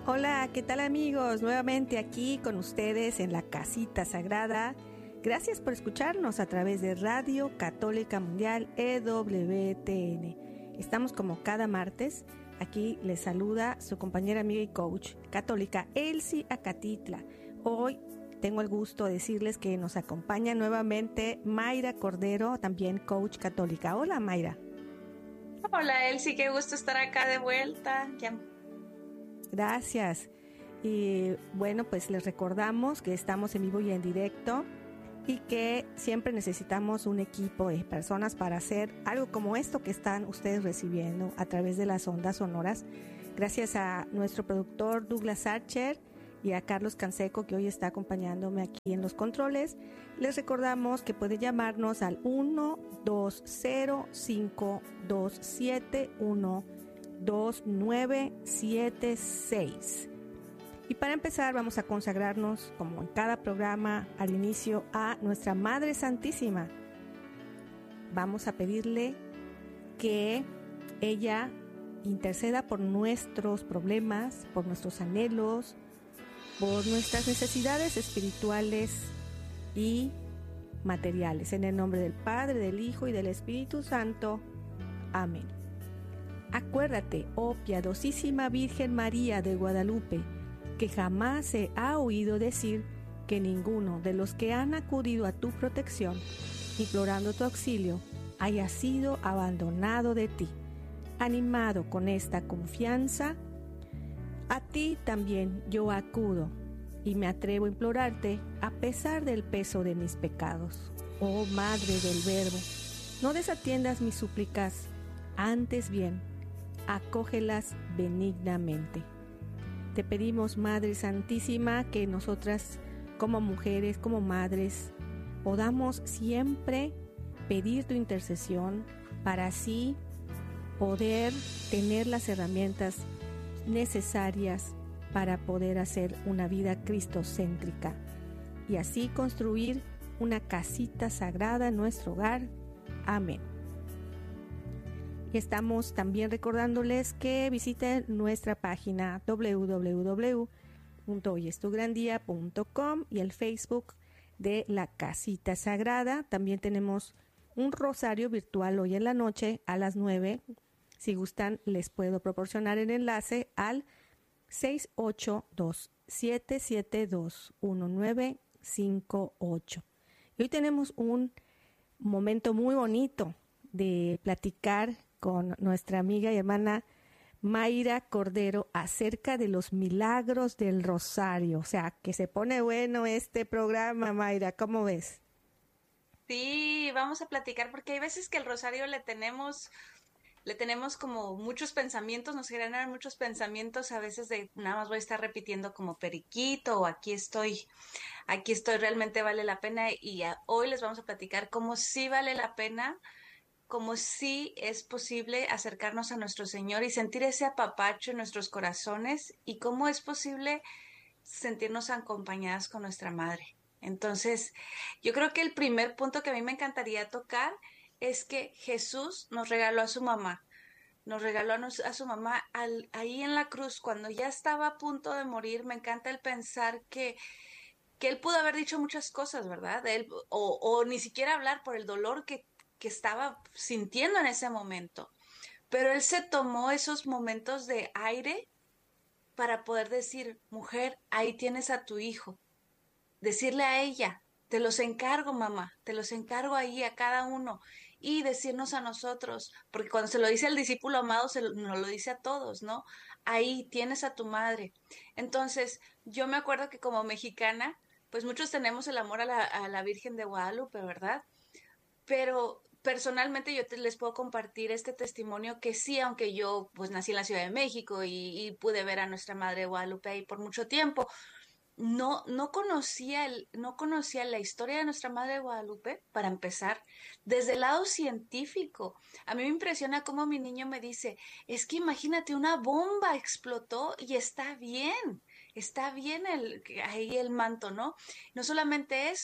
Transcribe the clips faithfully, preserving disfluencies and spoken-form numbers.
Hola, ¿qué tal amigos? Nuevamente aquí con ustedes en la Casita Sagrada. Gracias por escucharnos a través de Radio Católica Mundial E W T N. Estamos como cada martes. Aquí les saluda su compañera amiga y coach católica Elsie Acatitla. Hoy tengo el gusto de decirles que nos acompaña nuevamente Mayra Cordero, también coach católica. Hola Mayra. Hola Elsie, qué gusto estar acá de vuelta. Ya. Gracias. Y bueno, pues les recordamos que estamos en vivo y en directo y que siempre necesitamos un equipo de personas para hacer algo como esto que están ustedes recibiendo a través de las ondas sonoras. Gracias a nuestro productor Douglas Archer y a Carlos Canseco, que hoy está acompañándome aquí en los controles. Les recordamos que puede llamarnos al uno dos cero cinco dos siete uno dos nueve siete seis. Y para empezar vamos a consagrarnos, como en cada programa, al inicio a nuestra Madre Santísima. Vamos a pedirle que ella interceda por nuestros problemas, por nuestros anhelos, por nuestras necesidades espirituales y materiales. En el nombre del Padre, del Hijo y del Espíritu Santo. Amén. Acuérdate, oh piadosísima Virgen María de Guadalupe, que jamás se ha oído decir que ninguno de los que han acudido a tu protección, implorando tu auxilio, haya sido abandonado de ti. Animado con esta confianza, a ti también yo acudo y me atrevo a implorarte a pesar del peso de mis pecados. Oh Madre del Verbo, no desatiendas mis súplicas, antes bien, acógelas benignamente. Te pedimos, Madre Santísima, que nosotras como mujeres, como madres, podamos siempre pedir tu intercesión para así poder tener las herramientas necesarias para poder hacer una vida cristocéntrica y así construir una casita sagrada en nuestro hogar. Amén. Y estamos también recordándoles que visiten nuestra página doble u doble u doble u punto hoy es tu gran día punto com y el Facebook de la Casita Sagrada. También tenemos un rosario virtual hoy en la noche a las nueve. Si gustan, les puedo proporcionar el enlace al seis ocho dos, siete siete dos, uno nueve cinco ocho. Y hoy tenemos un momento muy bonito de platicar con nuestra amiga y hermana Mayra Cordero acerca de los milagros del rosario. O sea, que se pone bueno este programa, Mayra, ¿cómo ves? Sí, vamos a platicar porque hay veces que el rosario le tenemos, le tenemos como muchos pensamientos, nos generan muchos pensamientos a veces de nada más voy a estar repitiendo como periquito o aquí estoy, aquí estoy, realmente vale la pena y a, hoy les vamos a platicar cómo sí vale la pena, como si es posible acercarnos a nuestro Señor y sentir ese apapacho en nuestros corazones y cómo es posible sentirnos acompañadas con nuestra Madre. Entonces, yo creo que el primer punto que a mí me encantaría tocar es que Jesús nos regaló a su mamá, nos regaló a, nos, a su mamá al, ahí en la cruz, cuando ya estaba a punto de morir. Me encanta el pensar que que él pudo haber dicho muchas cosas, ¿verdad? Él, o, o ni siquiera hablar por el dolor que, que estaba sintiendo en ese momento. Pero él se tomó esos momentos de aire para poder decir, mujer, ahí tienes a tu hijo. Decirle a ella, te los encargo, mamá, te los encargo ahí a cada uno. Y decirnos a nosotros, porque cuando se lo dice al discípulo amado, se lo, nos lo dice a todos, ¿no? Ahí tienes a tu madre. Entonces, yo me acuerdo que como mexicana, pues muchos tenemos el amor a la, a la Virgen de Guadalupe, ¿verdad? Pero personalmente yo te, les puedo compartir este testimonio que sí, aunque yo pues nací en la Ciudad de México y, y pude ver a nuestra Madre de Guadalupe ahí por mucho tiempo, no, no conocía el, no conocía la historia de nuestra Madre de Guadalupe, para empezar, desde el lado científico. A mí me impresiona cómo mi niño me dice, es que imagínate, una bomba explotó y está bien, está bien el, ahí el manto, ¿no? No solamente eso,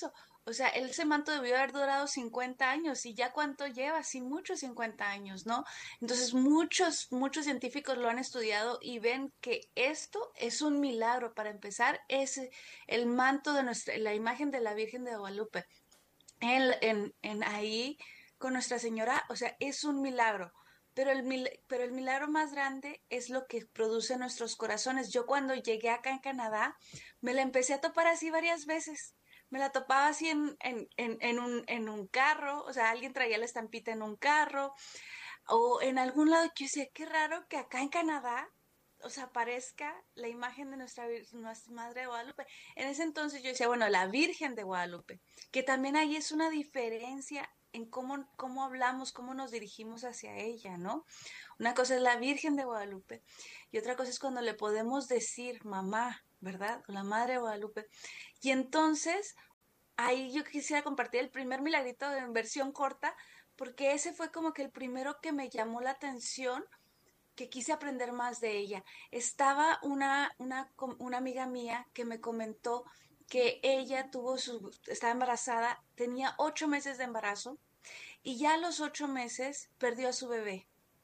o sea, ese manto debió haber durado cincuenta años y ya cuánto lleva, sí, muchos cincuenta años, ¿no? Entonces muchos, muchos científicos lo han estudiado y ven que esto es un milagro. Para empezar, es el manto de nuestra, la imagen de la Virgen de Guadalupe. En, en, en ahí con Nuestra Señora, o sea, es un milagro. Pero el, mil, pero el milagro más grande es lo que produce nuestros corazones. Yo cuando llegué acá en Canadá, me la empecé a topar así varias veces. Me la topaba así en, en, en, en, un, en un carro, o sea, alguien traía la estampita en un carro, o en algún lado que yo decía, qué raro que acá en Canadá, o sea, aparezca la imagen de nuestra, nuestra Madre de Guadalupe. En ese entonces yo decía, bueno, la Virgen de Guadalupe, que también ahí es una diferencia en cómo, cómo hablamos, cómo nos dirigimos hacia ella, ¿no? Una cosa es la Virgen de Guadalupe y otra cosa es cuando le podemos decir mamá, ¿verdad? O la Madre de Guadalupe. Y entonces, ahí yo quisiera compartir el primer milagrito en versión corta, porque ese fue como que el primero que me llamó la atención, que quise aprender más de ella. Estaba una, una, una amiga mía que me comentó que ella tuvo su, estaba embarazada, tenía ocho meses de embarazo y ya a los ocho meses perdió a su bebé.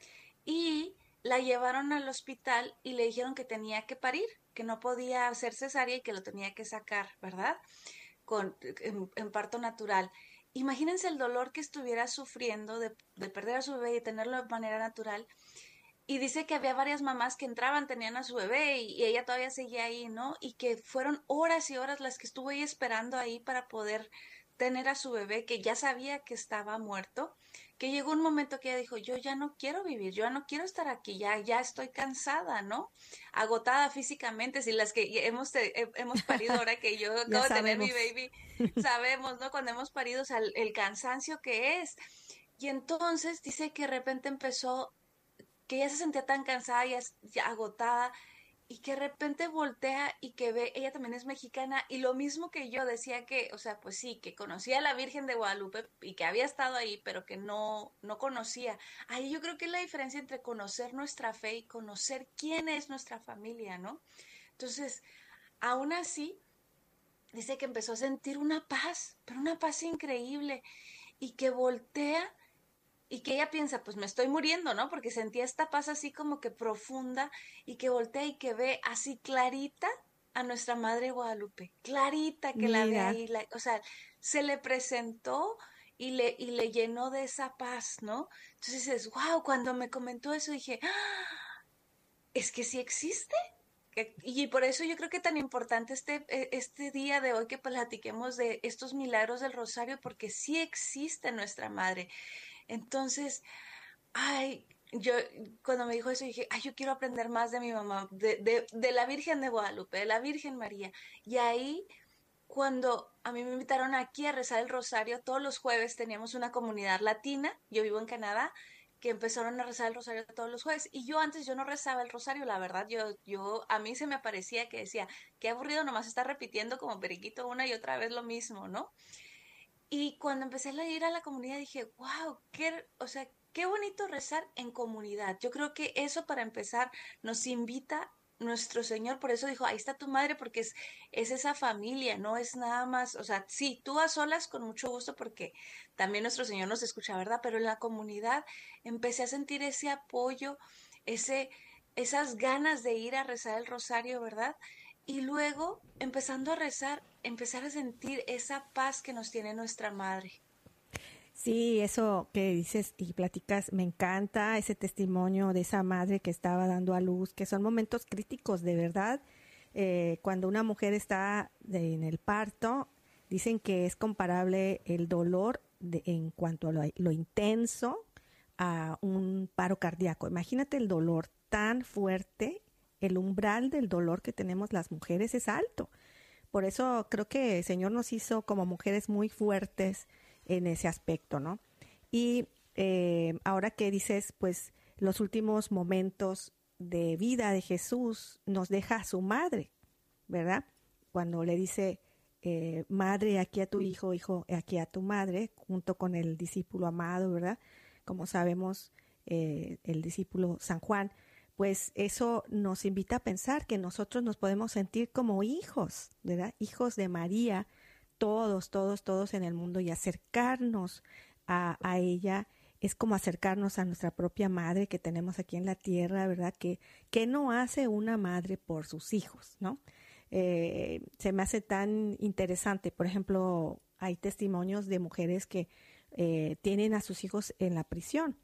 Y la llevaron al hospital y le dijeron que tenía que parir, que no podía hacer cesárea y que lo tenía que sacar, ¿verdad? Con, en, en parto natural. Imagínense el dolor que estuviera sufriendo de, de perder a su bebé y tenerlo de manera natural. Y dice que había varias mamás que entraban, tenían a su bebé y, y ella todavía seguía ahí, ¿no? Y que fueron horas y horas las que estuvo ahí esperando ahí para poder tener a su bebé, que ya sabía que estaba muerto, que llegó un momento que ella dijo, yo ya no quiero vivir, yo ya no quiero estar aquí, ya, ya estoy cansada, ¿no? Agotada físicamente, si las que hemos, te, hemos parido ahora que yo Ya acabo de tener mi sabemos. baby, sabemos, ¿no? Cuando hemos parido, o sea, el, el cansancio que es. Y entonces dice que de repente empezó, que ella se sentía tan cansada y ya agotada y que de repente voltea y que ve, ella también es mexicana y lo mismo que yo decía que, o sea, pues sí, que conocía a la Virgen de Guadalupe y que había estado ahí, pero que no, no conocía. Ahí yo creo que es la diferencia entre conocer nuestra fe y conocer quién es nuestra familia, ¿no? Entonces, aún así, dice que empezó a sentir una paz, pero una paz increíble y que voltea y que ella piensa, pues me estoy muriendo, ¿no? Porque sentía esta paz así como que profunda y que voltea y que ve así clarita a nuestra Madre Guadalupe, clarita que la ve Mira, ahí, la, o sea, se le presentó y le, y le llenó de esa paz, ¿no? Entonces dices, wow, cuando me comentó eso dije, ¡ah! Es que sí existe. Y por eso yo creo que tan importante este, este día de hoy que platiquemos de estos milagros del Rosario, porque sí existe nuestra Madre. Entonces, ay, yo cuando me dijo eso dije, ay, yo quiero aprender más de mi mamá, de, de, de la Virgen de Guadalupe, de la Virgen María. Y ahí, cuando a mí me invitaron aquí a rezar el rosario, todos los jueves teníamos una comunidad latina, yo vivo en Canadá, que empezaron a rezar el rosario todos los jueves. Y yo antes yo no rezaba el rosario, la verdad, yo, yo, a mí se me parecía que decía, qué aburrido nomás estar repitiendo como periquito una y otra vez lo mismo, ¿no? Y cuando empecé a ir a la comunidad dije, wow, qué, o sea, qué bonito rezar en comunidad. Yo creo que eso para empezar nos invita nuestro Señor, por eso dijo, ahí está tu madre, porque es, es esa familia, no es nada más, o sea, sí, tú a solas con mucho gusto porque también nuestro Señor nos escucha, ¿verdad? Pero en la comunidad empecé a sentir ese apoyo, ese, esas ganas de ir a rezar el rosario, ¿verdad? Y luego, empezando a rezar, empezar a sentir esa paz que nos tiene nuestra madre. sí, eso que dices y platicas, me encanta ese testimonio de esa madre que estaba dando a luz, que son momentos críticos, de verdad. Eh, cuando una mujer está de- en el parto, dicen que es comparable el dolor de- en cuanto a lo, lo intenso a un paro cardíaco. Imagínate el dolor tan fuerte, el umbral del dolor que tenemos las mujeres es alto. Por eso creo que el Señor nos hizo como mujeres muy fuertes en ese aspecto, ¿no? Y eh, ahora que dices, pues los últimos momentos de vida de Jesús nos deja a su madre, ¿verdad? Cuando le dice, eh, madre, aquí a tu hijo, hijo, aquí a tu madre, junto con el discípulo amado, ¿verdad? Como sabemos, eh, el discípulo San Juan, pues eso nos invita a pensar que nosotros nos podemos sentir como hijos, ¿verdad? Hijos de María, todos, todos, todos en el mundo, y acercarnos a, a ella es como acercarnos a nuestra propia madre que tenemos aquí en la tierra, ¿verdad? Que, que no hace una madre por sus hijos, ¿no? Eh, se me hace tan interesante. Por ejemplo, hay testimonios de mujeres que eh, tienen a sus hijos en la prisión.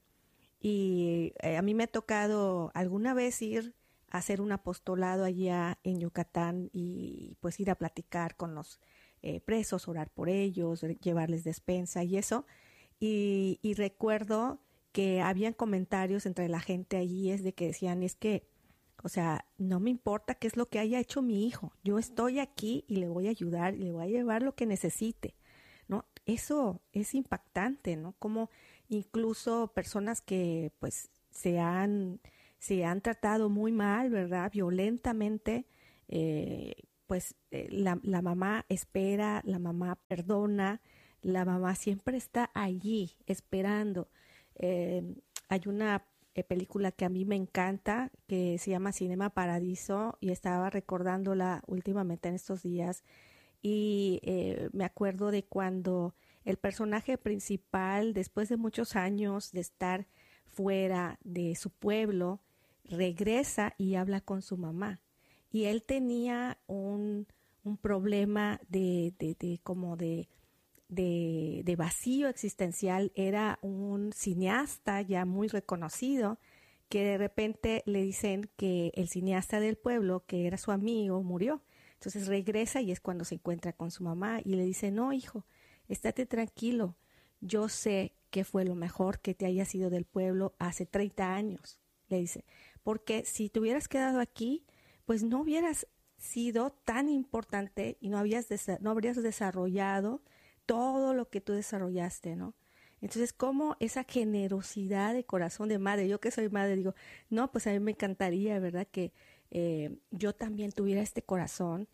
Y eh, a mí me ha tocado alguna vez ir a hacer un apostolado allá en Yucatán y pues ir a platicar con los eh, presos, orar por ellos, llevarles despensa y eso. Y, y recuerdo que habían comentarios entre la gente allí, es de que decían, es que, o sea, no me importa qué es lo que haya hecho mi hijo, yo estoy aquí y le voy a ayudar y le voy a llevar lo que necesite, ¿no? Eso es impactante, ¿no? Como incluso personas que pues se han, se han tratado muy mal, ¿verdad? Violentamente, eh, pues eh, la, la mamá espera, la mamá perdona, la mamá siempre está allí esperando. Eh, hay una eh, película que a mí me encanta que se llama Cinema Paradiso y estaba recordándola últimamente en estos días y eh, me acuerdo de cuando el personaje principal, después de muchos años de estar fuera de su pueblo, regresa y habla con su mamá. Y él tenía un, un problema de, de, de como de de, de vacío existencial. Era un cineasta ya muy reconocido que de repente le dicen que el cineasta del pueblo, que era su amigo, murió. Entonces regresa y es cuando se encuentra con su mamá y le dice, no, hijo, estate tranquilo, yo sé que fue lo mejor que te hayas ido del pueblo hace treinta años, le dice, porque si te hubieras quedado aquí, pues no hubieras sido tan importante y no, habías desa- no habrías desarrollado todo lo que tú desarrollaste, ¿no? Entonces, como esa generosidad de corazón de madre, yo que soy madre, digo, no, pues a mí me encantaría, ¿verdad? Que eh, yo también tuviera este corazón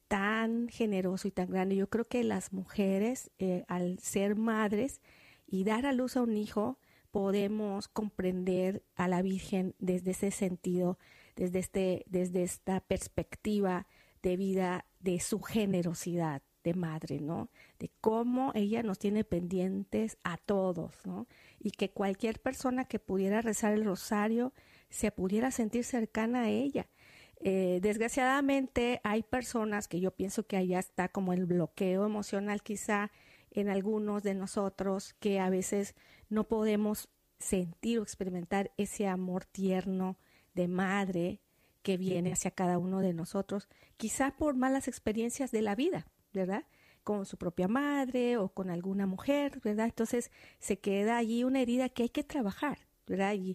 tan generoso y tan grande. Yo creo que las mujeres, eh, al ser madres y dar a luz a un hijo, podemos comprender a la Virgen desde ese sentido, desde, este, desde esta perspectiva de vida, de su generosidad de madre, ¿no? De cómo ella nos tiene pendientes a todos, ¿no? Y que cualquier persona que pudiera rezar el rosario se pudiera sentir cercana a ella. Eh, desgraciadamente hay personas que yo pienso que allá está como el bloqueo emocional quizá en algunos de nosotros que a veces no podemos sentir o experimentar ese amor tierno de madre que viene hacia cada uno de nosotros, quizá por malas experiencias de la vida, ¿verdad? Con su propia madre o con alguna mujer, ¿verdad? Entonces se queda allí una herida que hay que trabajar, ¿verdad? Y,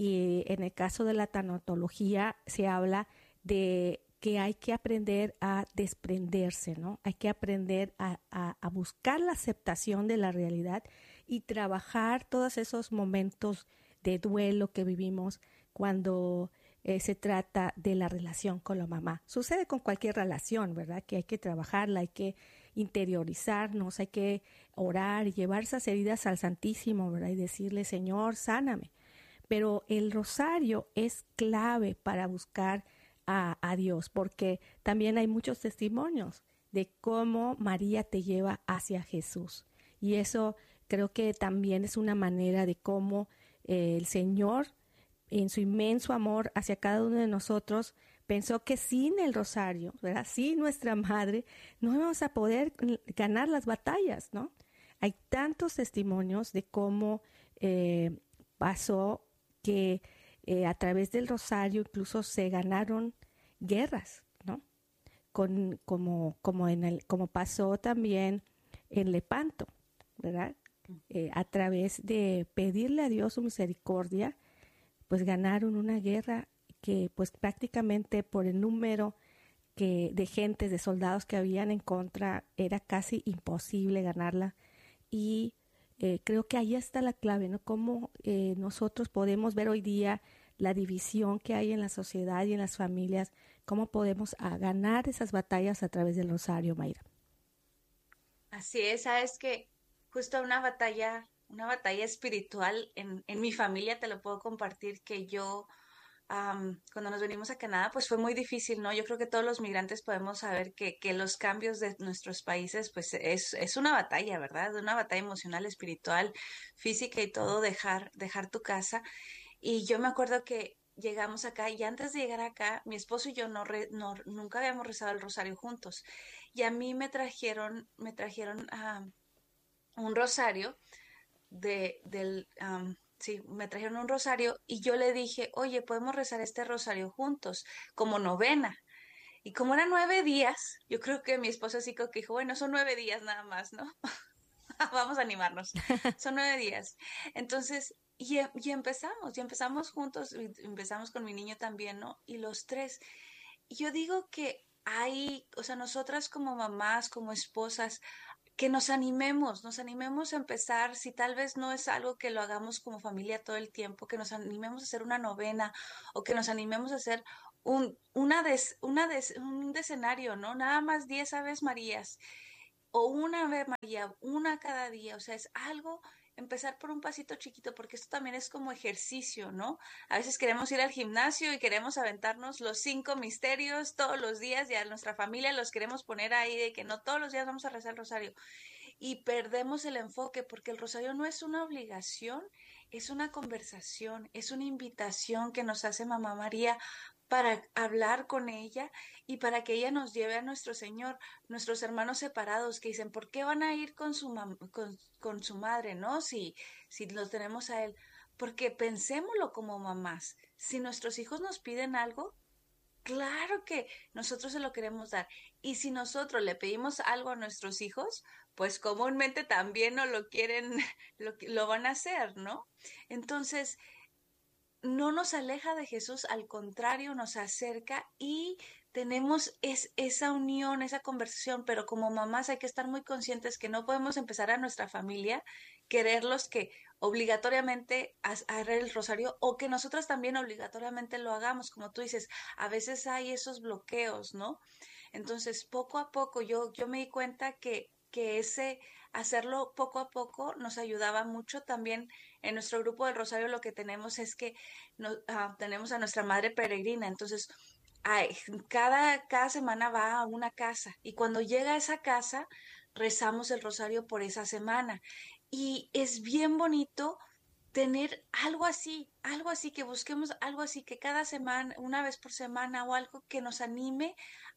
y en el caso de la tanatología se habla de que hay que aprender a desprenderse, ¿no? Hay que aprender a, a, a buscar la aceptación de la realidad y trabajar todos esos momentos de duelo que vivimos cuando eh, se trata de la relación con la mamá. Sucede con cualquier relación, ¿verdad? Que hay que trabajarla, hay que interiorizarnos, hay que orar y llevar esas heridas al Santísimo, ¿verdad? Y decirle, Señor, sáname. Pero el rosario es clave para buscar a, a Dios, porque también hay muchos testimonios de cómo María te lleva hacia Jesús. Y eso creo que también es una manera de cómo eh, el Señor, en su inmenso amor hacia cada uno de nosotros, pensó que sin el rosario, ¿verdad? Sin nuestra madre, no íbamos a poder ganar las batallas, ¿no? Hay tantos testimonios de cómo eh, pasó que eh, a través del rosario incluso se ganaron guerras, ¿no? Con, como, como, en el, como pasó también en Lepanto, ¿verdad? Eh, a través de pedirle a Dios su misericordia, pues ganaron una guerra que pues prácticamente por el número que, de gente, de soldados que habían en contra, era casi imposible ganarla. Y eh, creo que ahí está la clave, ¿no? Cómo eh, nosotros podemos ver hoy día la división que hay en la sociedad y en las familias, cómo podemos a, ganar esas batallas a través del rosario, Mayra. Así es, sabes que justo una batalla, una batalla espiritual en, en mi familia, te lo puedo compartir, que yo um, cuando nos venimos a Canadá, pues fue muy difícil, ¿no? Yo creo que todos los migrantes podemos saber que, que los cambios de nuestros países, pues es, es una batalla, ¿verdad? Una batalla emocional, espiritual, física y todo, dejar, dejar tu casa. Y yo me acuerdo que llegamos acá y antes de llegar acá, mi esposo y yo no, re- no nunca habíamos rezado el rosario juntos. Y a mí me trajeron, me trajeron ah, un rosario de, del, am, sí, me trajeron un rosario y yo le dije, oye, podemos rezar este rosario juntos, como novena. Y como eran nueve días, yo creo que mi esposo así como que dijo, bueno, son nueve días nada más, ¿no? Vamos a animarnos. Son nueve días. Entonces, y, e- y empezamos, y empezamos juntos, y empezamos con mi niño también, ¿no? Y los tres. Y yo digo que hay, o sea, nosotras como mamás, como esposas, que nos animemos, nos animemos a empezar, si tal vez no es algo que lo hagamos como familia todo el tiempo, que nos animemos a hacer una novena o que nos animemos a hacer un, una des, una des, un decenario, ¿no? Nada más diez Aves Marías o una Ave María, una cada día, o sea, es algo, empezar por un pasito chiquito, porque esto también es como ejercicio, ¿no? A veces queremos ir al gimnasio y queremos aventarnos los cinco misterios todos los días y a nuestra familia los queremos poner ahí de que no todos los días vamos a rezar el rosario y perdemos el enfoque porque el rosario no es una obligación, es una conversación, es una invitación que nos hace Mamá María para hablar con ella y para que ella nos lleve a nuestro Señor, nuestros hermanos separados que dicen, ¿por qué van a ir con su, mam con, con su madre, no? Si, si los tenemos a él. Porque pensémoslo como mamás. Si nuestros hijos nos piden algo, claro que nosotros se lo queremos dar. Y si nosotros le pedimos algo a nuestros hijos, pues comúnmente también no lo quieren, lo, lo van a hacer, ¿no? Entonces, no nos aleja de Jesús, al contrario, nos acerca y tenemos es, esa unión, esa conversación, pero como mamás hay que estar muy conscientes que no podemos empezar a nuestra familia, quererlos que obligatoriamente hagan el rosario o que nosotras también obligatoriamente lo hagamos, como tú dices, a veces hay esos bloqueos, ¿no? Entonces, poco a poco yo, yo me di cuenta que, que ese hacerlo poco a poco nos ayudaba mucho también en nuestro grupo del Rosario. Lo que tenemos es que no, uh, tenemos a nuestra madre peregrina, entonces ay, cada, cada semana va a una casa y cuando llega a esa casa rezamos el rosario por esa semana y es bien bonito tener algo así, algo así, que busquemos algo así, que cada semana, una vez por semana o algo que nos anime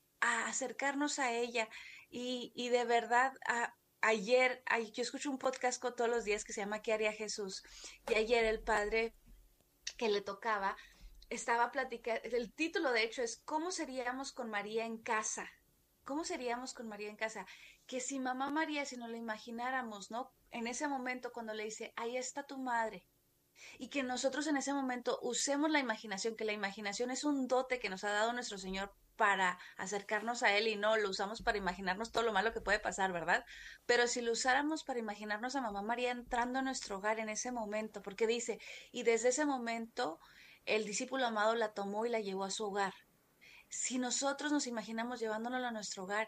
a acercarnos a ella y, y de verdad a, ayer, ay, yo escucho un podcast con todos los días que se llama ¿Qué haría Jesús? Y ayer el padre que le tocaba estaba platicando, el título de hecho es ¿Cómo seríamos con María en casa? ¿Cómo seríamos con María en casa? Que si mamá María, si nos la imagináramos, ¿no? En ese momento cuando le dice, ahí está tu madre, y que nosotros en ese momento usemos la imaginación, que la imaginación es un dote que nos ha dado nuestro Señor para acercarnos a Él y no lo usamos para imaginarnos todo lo malo que puede pasar, ¿verdad? Pero si lo usáramos para imaginarnos a Mamá María entrando a nuestro hogar en ese momento, porque dice, y desde ese momento el discípulo amado la tomó y la llevó a su hogar. Si nosotros nos imaginamos llevándonos a nuestro hogar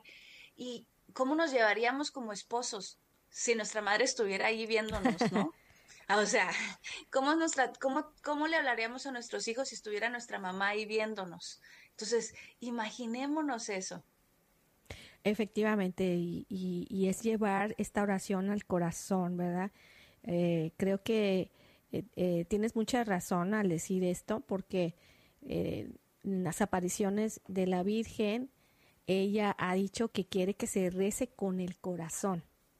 y cómo nos llevaríamos como esposos si nuestra madre estuviera ahí viéndonos, ¿no? O sea, ¿cómo, nuestra, cómo, ¿cómo le hablaríamos a nuestros hijos si estuviera nuestra mamá ahí viéndonos? Entonces, imaginémonos eso. Efectivamente, y, y, y es llevar esta oración al corazón, ¿verdad? Eh, creo que eh, eh, tienes mucha razón al decir esto, porque eh, en las apariciones de la Virgen, ella ha dicho que quiere que se rece con el corazón.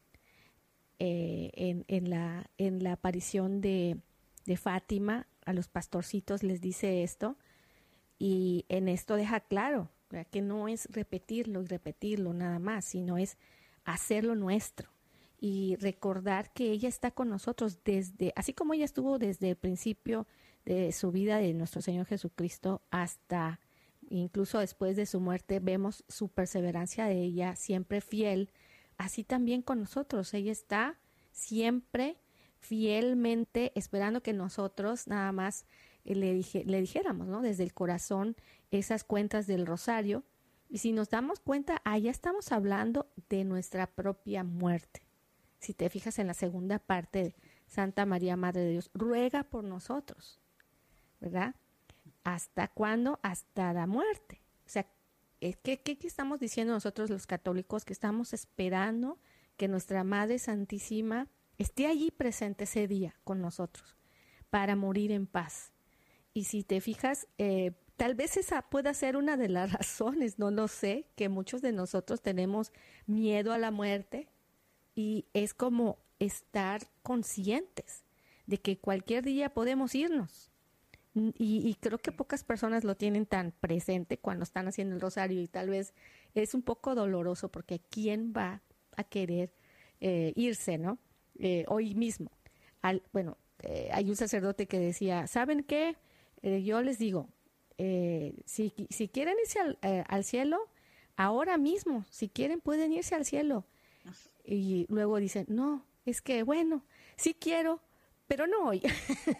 Eh, en, en, la, en la aparición de, de Fátima, a los pastorcitos les dice esto, y en esto deja claro, ¿verdad?, que no es repetirlo y repetirlo nada más, sino es hacerlo nuestro y recordar que ella está con nosotros desde, así como ella estuvo desde el principio de su vida de nuestro Señor Jesucristo hasta incluso después de su muerte, vemos su perseverancia de ella siempre fiel, así también con nosotros. Ella está siempre fielmente esperando que nosotros nada más le, dije, le dijéramos, ¿no?, desde el corazón esas cuentas del rosario. Y si nos damos cuenta, allá estamos hablando de nuestra propia muerte. Si te fijas en la segunda parte de Santa María, Madre de Dios, ruega por nosotros, ¿verdad? ¿Hasta cuándo? Hasta la muerte. O sea, ¿qué, qué, qué estamos diciendo nosotros los católicos? Que estamos esperando que nuestra Madre Santísima esté allí presente ese día con nosotros para morir en paz. Y si te fijas, eh, tal vez esa pueda ser una de las razones, no lo sé, que muchos de nosotros tenemos miedo a la muerte, y es como estar conscientes de que cualquier día podemos irnos. Y, y creo que pocas personas lo tienen tan presente cuando están haciendo el rosario, y tal vez es un poco doloroso porque ¿quién va a querer eh, irse, no? Eh, hoy mismo. Al, bueno, eh, hay un sacerdote que decía, ¿saben qué? Eh, yo les digo, eh, si, si quieren irse al, eh, al cielo, ahora mismo, si quieren pueden irse al cielo. Y luego dicen, no, es que bueno, sí quiero, pero no hoy.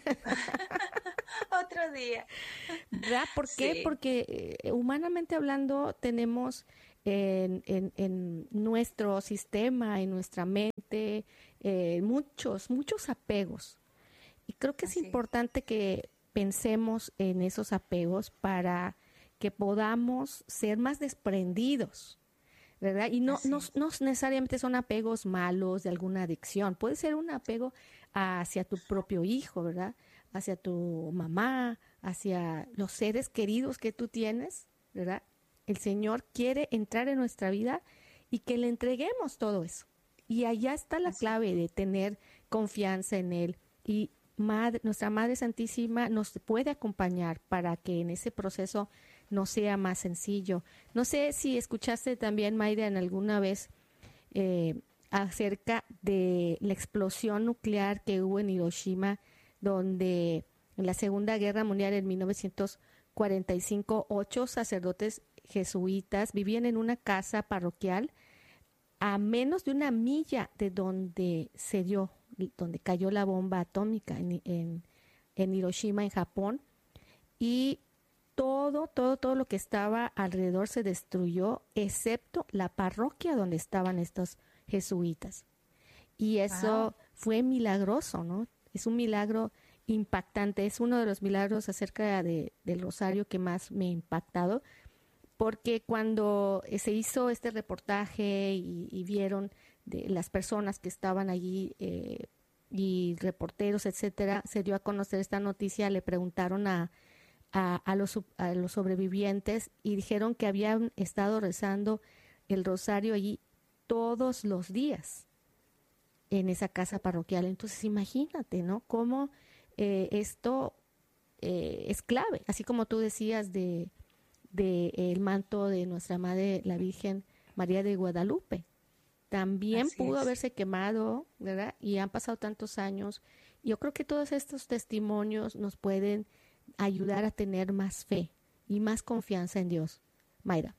Otro día. ¿Verdad? ¿Por qué? Sí. Porque eh, humanamente hablando tenemos en, en, en nuestro sistema, en nuestra mente, eh, muchos, muchos apegos. Y creo que es Así es. importante que pensemos en esos apegos para que podamos ser más desprendidos, ¿verdad? Y no, Así no, es. no necesariamente son apegos malos de alguna adicción. Puede ser un apego hacia tu propio hijo, ¿verdad? Hacia tu mamá, hacia los seres queridos que tú tienes, ¿verdad? El Señor quiere entrar en nuestra vida y que le entreguemos todo eso. Y allá está la Así es. clave de tener confianza en Él. Y Madre, nuestra Madre Santísima nos puede acompañar para que en ese proceso nos sea más sencillo. No sé si escuchaste también, Mayra, en alguna vez eh, acerca de la explosión nuclear que hubo en Hiroshima, donde en la Segunda Guerra Mundial en mil novecientos cuarenta y cinco, ocho sacerdotes jesuitas vivían en una casa parroquial a menos de una milla de donde se dio, donde cayó la bomba atómica en, en, en Hiroshima, en Japón, y todo, todo, todo lo que estaba alrededor se destruyó, excepto la parroquia donde estaban estos jesuitas. Y eso Wow. fue milagroso, ¿no? Es un milagro impactante, es uno de los milagros acerca de, del rosario que más me ha impactado, porque cuando se hizo este reportaje y, y vieron de las personas que estaban allí eh, y reporteros, etcétera, se dio a conocer esta noticia, le preguntaron a, a, a, los, a los sobrevivientes y dijeron que habían estado rezando el rosario allí todos los días en esa casa parroquial. Entonces imagínate, ¿no? Cómo eh, esto eh, es clave, así como tú decías de de el manto de nuestra Madre, la Virgen María de Guadalupe. También Así pudo es. haberse quemado, ¿verdad? Y han pasado tantos años. Yo creo que todos estos testimonios nos pueden ayudar a tener más fe y más confianza en Dios. Mayra.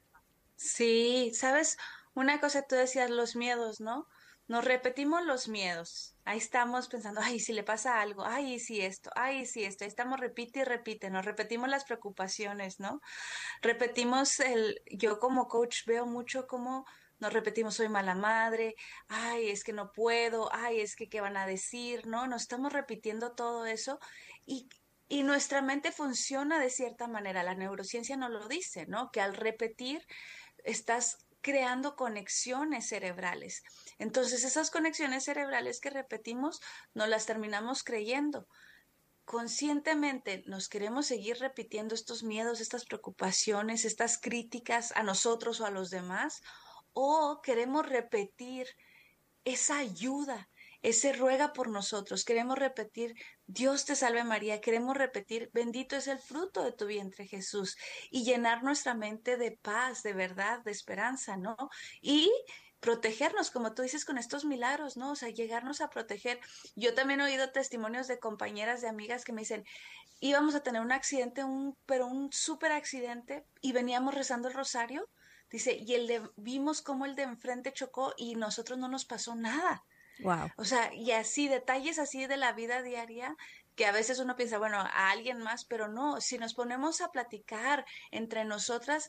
Sí, sabes, una cosa tú decías, los miedos, ¿no? Nos repetimos los miedos. Ahí estamos pensando, ay, si le pasa algo, ay, si esto, ay, si esto. Ahí estamos, repite y repite, nos repetimos las preocupaciones, ¿no? Repetimos el, yo como coach veo mucho cómo nos repetimos, soy mala madre, ay, es que no puedo, ay, es que qué van a decir, ¿no? Nos estamos repitiendo todo eso y, y nuestra mente funciona de cierta manera. La neurociencia nos lo dice, ¿no? Que al repetir estás creando conexiones cerebrales. Entonces, esas conexiones cerebrales que repetimos, nos las terminamos creyendo. Conscientemente nos queremos seguir repitiendo estos miedos, estas preocupaciones, estas críticas a nosotros o a los demás, o queremos repetir esa ayuda, ese ruega por nosotros, queremos repetir, Dios te salve María, queremos repetir, bendito es el fruto de tu vientre Jesús, y llenar nuestra mente de paz, de verdad, de esperanza, ¿no? Y protegernos, como tú dices, con estos milagros, ¿no? O sea, llegarnos a proteger. Yo también he oído testimonios de compañeras, de amigas que me dicen, íbamos a tener un accidente, un, pero un súper accidente, y veníamos rezando el rosario, dice, y el de, vimos cómo el de enfrente chocó y nosotros no nos pasó nada. Wow. O sea, y así, detalles así de la vida diaria que a veces uno piensa, bueno, a alguien más, pero no, si nos ponemos a platicar entre nosotras,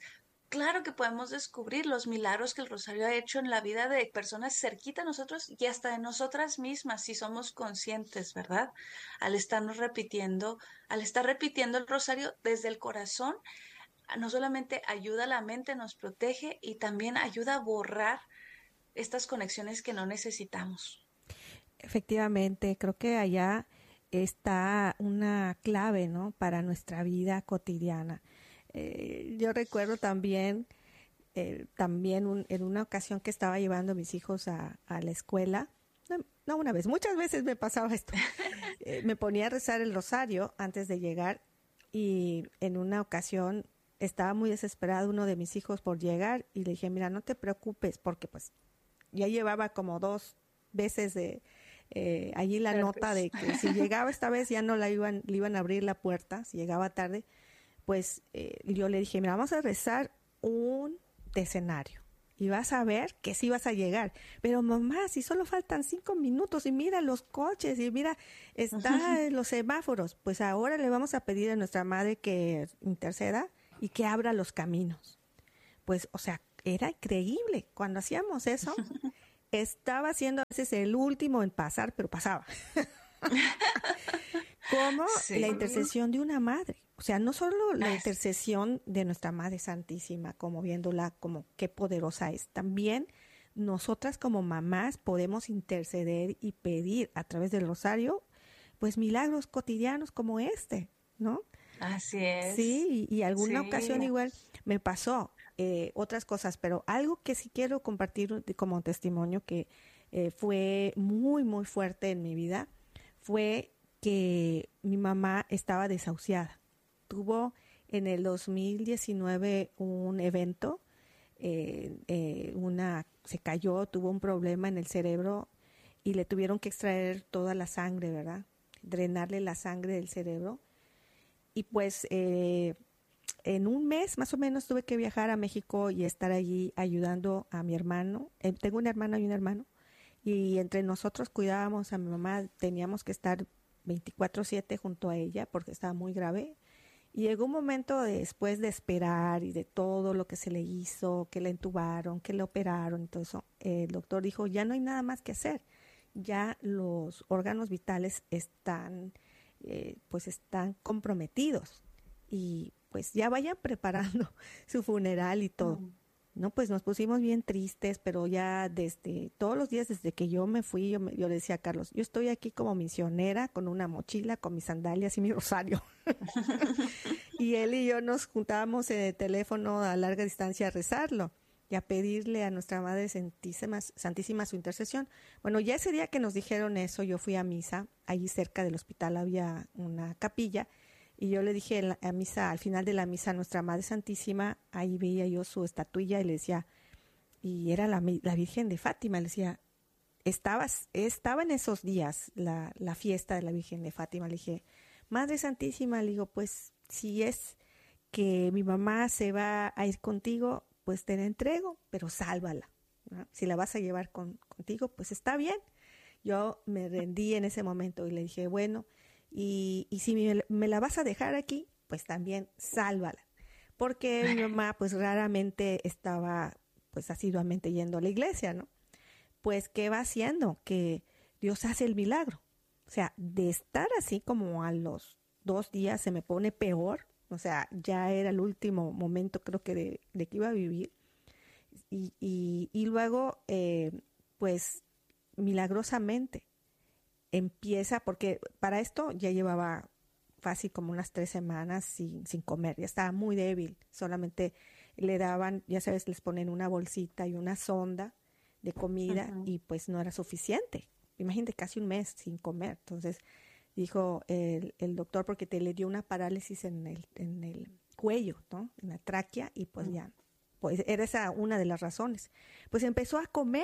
claro que podemos descubrir los milagros que el rosario ha hecho en la vida de personas cerquita a nosotros y hasta de nosotras mismas, si somos conscientes, ¿verdad? Al estarnos repitiendo, al estar repitiendo el rosario desde el corazón, no solamente ayuda a la mente, nos protege y también ayuda a borrar estas conexiones que no necesitamos. Efectivamente, creo que allá está una clave, ¿no? Para nuestra vida cotidiana. Eh, yo recuerdo también, eh, también un- en una ocasión que estaba llevando a mis hijos a, a la escuela, no, no una vez, muchas veces me pasaba esto. Eh, me ponía a rezar el rosario antes de llegar y en una ocasión estaba muy desesperado uno de mis hijos por llegar y le dije, mira, no te preocupes porque pues ya llevaba como dos veces de eh, allí la nota Tardes. de que si llegaba esta vez ya no la iban, le iban a abrir la puerta, si llegaba tarde, pues eh, yo le dije, mira, vamos a rezar un decenario y vas a ver que sí vas a llegar. Pero mamá, si solo faltan cinco minutos y mira los coches y mira, está en los semáforos, pues ahora le vamos a pedir a nuestra madre que interceda y que abra los caminos. Pues, o sea, era increíble. Cuando hacíamos eso, estaba siendo a veces el último en pasar, pero pasaba. Como la Sí, intercesión de una madre. O sea, no solo la as- intercesión de nuestra Madre Santísima, como viéndola como qué poderosa es, también nosotras como mamás podemos interceder y pedir a través del rosario, pues milagros cotidianos como este, ¿no? así es. Sí, y, y alguna Sí. ocasión igual me pasó eh, otras cosas, pero algo que sí quiero compartir de- como testimonio que eh, fue muy, muy fuerte en mi vida fue que mi mamá estaba desahuciada. Tuvo en el dos mil diecinueve un evento, eh, eh, una, se cayó, tuvo un problema en el cerebro y le tuvieron que extraer toda la sangre, ¿verdad? Drenarle la sangre del cerebro. Y pues eh, en un mes más o menos tuve que viajar a México y estar allí ayudando a mi hermano. Eh, tengo una hermana y un hermano. Y entre nosotros cuidábamos a mi mamá, teníamos que estar veinticuatro siete junto a ella porque estaba muy grave. Y llegó un momento de- después de esperar y de todo lo que se le hizo, que le entubaron, que le operaron y todo eso, eh, el doctor dijo, ya no hay nada más que hacer. Ya los órganos vitales están, eh, pues están comprometidos. Y pues ya vayan preparando su funeral y todo. Mm. No, pues nos pusimos bien tristes, pero ya desde todos los días desde que yo me fui, yo, me, yo le decía a Carlos, yo estoy aquí como misionera con una mochila, con mis sandalias y mi rosario. Y él y yo nos juntábamos en el teléfono a larga distancia a rezarlo y a pedirle a nuestra Madre Santísima, Santísima su intercesión. Bueno, ya ese día que nos dijeron eso, yo fui a misa, allí cerca del hospital había una capilla, y yo le dije en la- a misa, al final de la misa, a nuestra Madre Santísima, ahí veía yo su estatuilla y le decía, y era la, mi- la Virgen de Fátima, le decía, estabas, estaba en esos días la, la fiesta de la Virgen de Fátima, le dije, Madre Santísima, le digo, pues si es que mi mamá se va a ir contigo, pues te la entrego, pero sálvala, ¿no? Si la vas a llevar con, contigo, pues está bien. Yo me rendí en ese momento y le dije, bueno, y, y si me, me la vas a dejar aquí, pues también sálvala. Porque mi mamá pues raramente estaba pues asiduamente yendo a la iglesia, ¿no? Pues ¿qué va haciendo? Que Dios hace el milagro. O sea, de estar así como a los dos días se me pone peor, o sea, ya era el último momento creo que de, de que iba a vivir. Y, y, y luego, eh, pues, milagrosamente empieza, porque para esto ya llevaba fácil como unas tres semanas sin, sin comer, ya estaba muy débil, solamente le daban, ya sabes, les ponen una bolsita y una sonda de comida Ujú. y pues no era suficiente. Imagínate, casi un mes sin comer. Entonces dijo el, el doctor, porque te le dio una parálisis en el, en el cuello, ¿no? En la tráquea y pues Mm. ya, pues era esa una de las razones. Pues empezó a comer.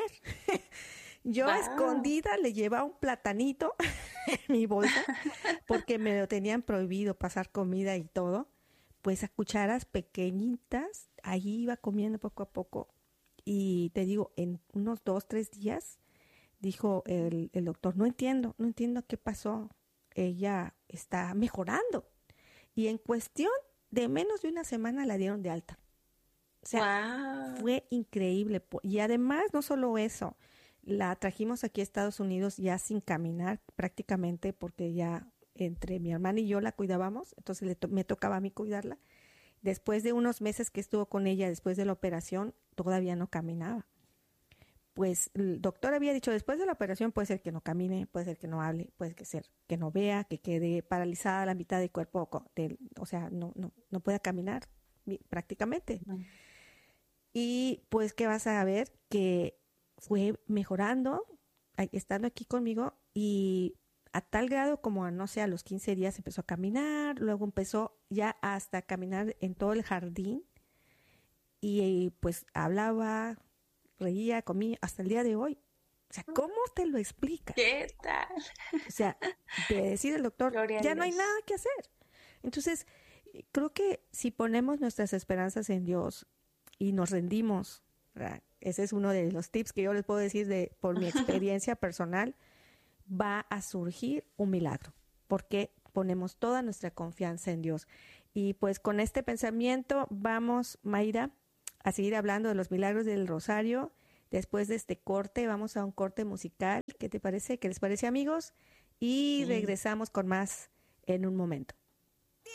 Yo a Wow. escondida le llevaba un platanito en mi bolsa porque me lo tenían prohibido pasar comida y todo. Pues a cucharas pequeñitas, ahí iba comiendo poco a poco. Y te digo, en unos dos, tres días, dijo el, el doctor, no entiendo, no entiendo qué pasó. Ella está mejorando. Y en cuestión de menos de una semana la dieron de alta. sea, wow. fue increíble. Y además, no solo eso, la trajimos aquí a Estados Unidos ya sin caminar prácticamente porque ya entre mi hermana y yo la cuidábamos, entonces le to- me tocaba a mí cuidarla. Después de unos meses que estuvo con ella, después de la operación, todavía no caminaba. Pues el doctor había dicho, después de la operación puede ser que no camine, puede ser que no hable, puede ser que no vea, que quede paralizada la mitad del cuerpo, co- del- o sea, no, no, no pueda caminar mi- prácticamente. Y pues que vas a ver que fue mejorando, a- estando aquí conmigo y a tal grado como, a, no sé, a los quince días empezó a caminar, luego empezó ya hasta caminar en todo el jardín y pues hablaba, reía, comía, hasta el día de hoy. O sea, ¿cómo te lo explicas? ¿Qué tal? O sea, de decir el doctor, Gloria a ya no hay nada Dios. que hacer. Entonces, creo que si ponemos nuestras esperanzas en Dios y nos rendimos, ¿verdad? Ese es uno de los tips que yo les puedo decir de por mi experiencia personal, va a surgir un milagro, porque ponemos toda nuestra confianza en Dios. Y pues con este pensamiento vamos, Mayra, a seguir hablando de los milagros del Rosario. Después de este corte, vamos a un corte musical. ¿Qué te parece? ¿Qué les parece, amigos? Y Sí. regresamos con más en un momento.